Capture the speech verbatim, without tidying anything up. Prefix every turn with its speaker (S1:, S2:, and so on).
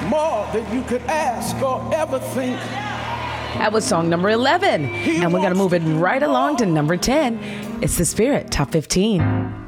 S1: more than you could ask or ever think.
S2: That was song number eleven. And we're going to move it right along to number ten. It's the Spirit Top fifteen.